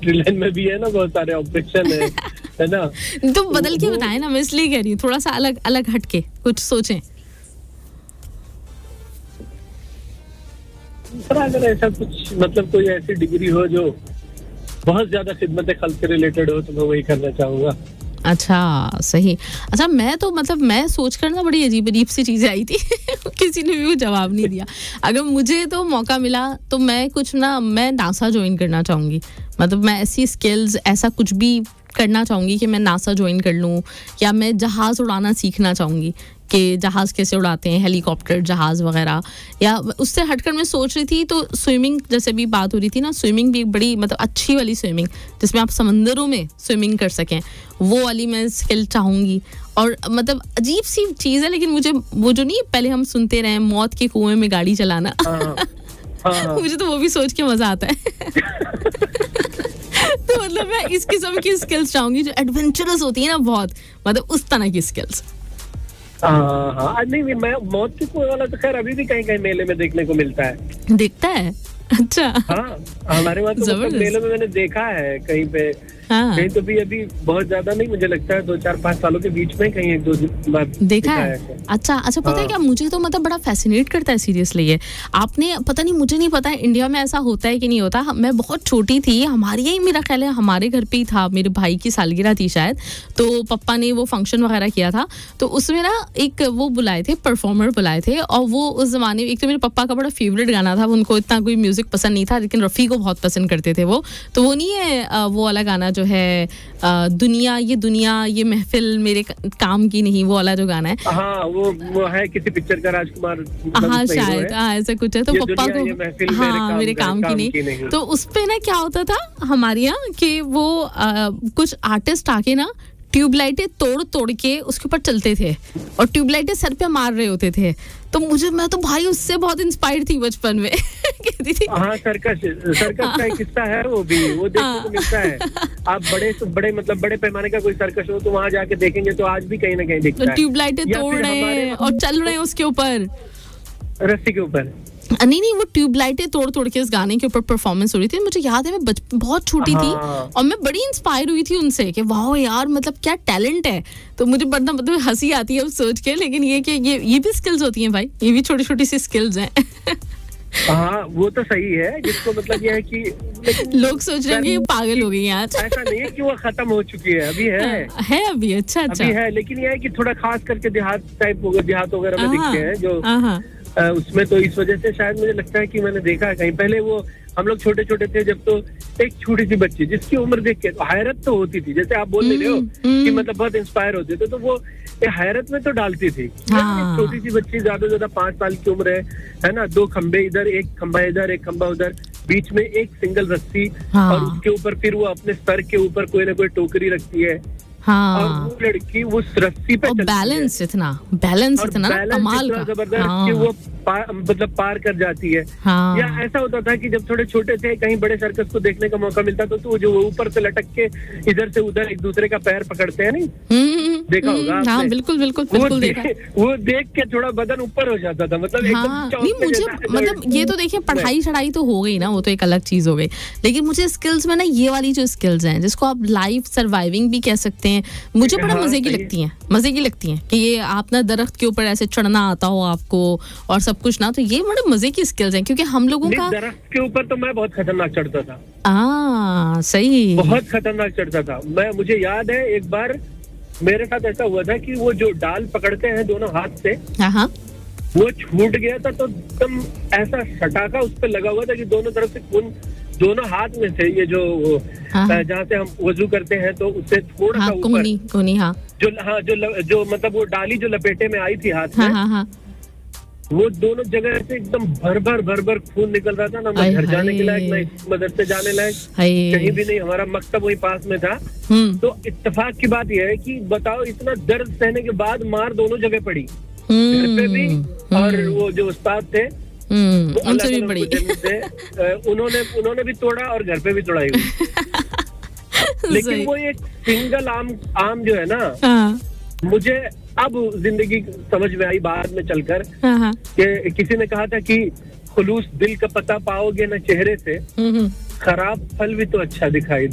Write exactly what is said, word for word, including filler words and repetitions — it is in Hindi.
विक्ट्री लाइन में भी है ना, बहुत सारे ऑपरेशन है है ना। तो बदल के बताएं ना, मैं इसलिए कह रही हूँ थोड़ा सा अलग अलग हटके कुछ सोचें। सर अगर ऐसा कुछ मतलब कोई ऐसी डिग्री हो जो बहुत ज्यादा खिदमत खल्क से रिलेटेड हो तो मैं वही करना चाहूंगा। अच्छा सही। अच्छा मैं तो मतलब मैं सोच कर ना बड़ी अजीब अजीब सी चीजें आई थी किसी ने भी वो जवाब नहीं दिया। अगर मुझे तो मौका मिला तो मैं कुछ ना मैं नासा ज्वाइन करना चाहूंगी। मतलब मैं ऐसी स्किल्स ऐसा कुछ भी करना चाहूंगी कि मैं नासा ज्वाइन कर लूँ, या मैं जहाज उड़ाना सीखना चाहूंगी कि जहाज कैसे उड़ाते हैं, हेलीकॉप्टर जहाज वगैरह। या उससे हटकर मैं सोच रही थी तो स्विमिंग, जैसे भी बात हो रही थी ना, स्विमिंग भी एक बड़ी मतलब अच्छी वाली स्विमिंग जिसमें आप समंदरों में स्विमिंग कर सकें, वो वाली मैं स्किल चाहूंगी। और मतलब अजीब सी चीज़ है लेकिन मुझे वो जो नहीं पहले हम सुनते रहे मौत के कुएं में गाड़ी चलाना मुझे तो वो भी सोच के मजा आता है तो मतलब मैं इस किस्म की स्किल्स चाहूंगी जो एडवेंचरस होती है ना बहुत, मतलब उस तरह की स्किल्स। हाँ हाँ नहीं नहीं मैं मौत के कुएं वाला तो खैर अभी भी कहीं कहीं मेले में देखने को मिलता है। दिखता है? अच्छा हाँ हमारे वहाँ तो मतलब मेले में मैंने देखा है कहीं पे। हाँ। कहीं तो भी अभी बहुत ज्यादा नहीं, मुझे लगता है दो चार पाँच सालों के बीच में कहीं एक दो बार देखा है। अच्छा अच्छा पता हाँ। है क्या, मुझे तो मतलब बड़ा फैसिनेट करता है सीरियसली ये। आपने पता नहीं, मुझे नहीं पता है इंडिया में ऐसा होता है कि नहीं होता। मैं बहुत छोटी थी, हमारे यही मेरा ख्याल है हमारे घर पे ही था, मेरे भाई की सालगिरह थी शायद, तो पप्पा ने वो फंक्शन वगैरह किया था, तो उसमें ना एक वो बुलाए थे, परफॉर्मर बुलाए थे। और वो उस जमाने में एक तो मेरे पप्पा का बड़ा फेवरेट गाना था, उनको इतना कोई म्यूजिक पसंद नहीं था लेकिन रफ़ी को बहुत पसंद करते थे वो। तो वो नहीं है वो वाला गाना जो है दुनिया ये दुनिया ये महफिल मेरे काम की नहीं, वो वाला जो गाना है। हाँ वो वो है किसी पिक्चर का, राजकुमार हाँ शायद हाँ ऐसा कुछ है। तो पप्पा को हाँ मेरे काम की नहीं, तो उस पे ना क्या होता था हमारे यहाँ कि वो कुछ आर्टिस्ट आके ना ट्यूबलाइटें तोड़ तोड़ के उसके ऊपर चलते थे और ट्यूबलाइटें सर पे मार रहे होते थे। तो मुझे मैं तो भाई उससे बहुत इंस्पायर थी बचपन में कहती थी हाँ सर्कस सर्कस का एक हिस्सा है वो भी, वो देखने को मिलता है। आप बड़े बड़े मतलब बड़े पैमाने का कोई सर्कस हो तो वहाँ जाके देखेंगे तो आज भी कहीं ना कहीं दिखता है ट्यूबलाइटें तोड़ रहे हैं और चल रहे हैं उसके ऊपर, रस्सी के ऊपर। नहीं नहीं वो ट्यूबलाइटें तोड़ तोड़ के इस गाने के ऊपर परफॉर्मेंस हो रही थी। मुझे याद है मैं बच, बहुत छोटी हाँ। थी और मैं बड़ी इंस्पायर हुई थी उनसे कि वाह यार मतलब क्या टैलेंट है। तो मुझे बड़ा मतलब हंसी आती है सोच के, लेकिन ये कि ये ये भी स्किल्स होती हैं भाई, ये भी छोटी छोटी सी स्किल्स हैं हाँ वो तो सही है, जिसको मतलब ये है कि लोग सोच रहे हैं कि पागल हो गई आज। ऐसा नहीं है कि वो खत्म हो चुकी है, अभी है है अभी अच्छा अच्छा अभी है, लेकिन ये है कि थोड़ा खास करके देहात टाइप होगा, देहात वगैरह में दिखते हैं जो आ, उसमें तो इस वजह से शायद मुझे लगता है कि मैंने देखा है कहीं। पहले वो हम लोग छोटे छोटे थे जब, तो एक छोटी सी बच्ची जिसकी उम्र देख के तो हैरत तो होती थी, जैसे आप बोल रहे हो कि मतलब बहुत इंस्पायर होते थे, तो वो हैरत में तो डालती थी। हाँ। छोटी सी बच्ची ज्यादा ज्यादा पांच साल की उम्र है है ना, दो खंबे इधर एक खंबा इधर एक खंबा उधर, बीच में एक सिंगल रस्सी हाँ। और उसके ऊपर फिर वो अपने सर के ऊपर कोई ना कोई टोकरी रखती है हाँ। और वो लड़की वो रस्सी पे बैलेंस इतना बैलेंस इतना कमाल का जबरदस्त हाँ। कि वो पार, मतलब पार कर जाती है हाँ। या ऐसा होता था कि जब थोड़े छोटे थे कहीं बड़े सर्कस को देखने का मौका मिलता था तो जो ऊपर से लटक के इधर से उधर एक दूसरे का पैर पकड़ते हैं, नहीं देखा होगा हाँ, बिल्कुल बिल्कुल बिल्कुल देखा। वो देख के थोड़ा बदन ऊपर हो जाता था, मतलब हाँ, नहीं मुझे मतलब ये तो देखिए पढ़ाई चढ़ाई तो हो गई ना, वो तो एक अलग चीज हो गई, लेकिन मुझे स्किल्स में ना ये वाली जो स्किल्स हैं जिसको आप लाइफ सर्वाइविंग भी कह सकते हैं, मुझे बड़ा मजे की लगती हैं मजे की लगती हैं कि ये आप ना दरख्त के ऊपर ऐसे चढ़ना आता हो आपको और सब कुछ ना, तो ये बड़े मजे की स्किल्स हैं क्योंकि हम लोगों का दरख्त के ऊपर तो मैं बहुत खतरनाक चढ़ता था। हाँ सही, बहुत खतरनाक चढ़ता था मैं। मुझे याद है एक बार मेरे साथ ऐसा हुआ था कि वो जो डाल पकड़ते हैं दोनों हाथ से हाँ वो छूट गया था, तो एकदम ऐसा सटाका उस पर लगा हुआ था कि दोनों तरफ से खून दोनों हाथ में से, ये जो जहाँ से हम वजू करते हैं तो उससे थोड़ा सा ऊपर कोनी कोनी हाँ जो हाँ जो जो मतलब वो डाली जो लपेटे में आई थी हाथ में हाँ, हाँ, वो दोनों जगह से एकदम भर भर भर भर खून निकल रहा था ना। मैं घर जाने के लायक, ना मदरसे जाने लायक, कहीं भी नहीं। हमारा मकतब वही पास में था। तो इत्तेफाक की बात यह है कि बताओ इतना दर्द सहने के बाद मार दोनों जगह पड़ी, घर पे भी और वो जो उस्ताद थे उनसे भी पड़ी, उन्होंने उन्होंने भी तोड़ा और घर पे भी तोड़ाई लेकिन वो एक सिंगल आम आम जो है ना, मुझे अब जिंदगी समझ में आई बाद में चलकर कि किसी ने कहा था कि खुलूस दिल का पता पाओगे ना चेहरे से, खराब फल भी तो अच्छा दिखाई